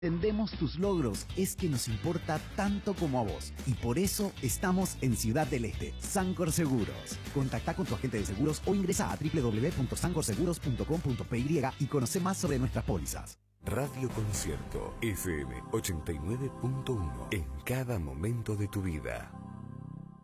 Entendemos tus logros, es que nos importa tanto como a vos. Y por eso estamos en Ciudad del Este, Sancor Seguros. Contacta con tu agente de seguros o ingresa a www.sancorseguros.com.py y conoce más sobre nuestras pólizas. Radio Concierto FM 89.1 en cada momento de tu vida.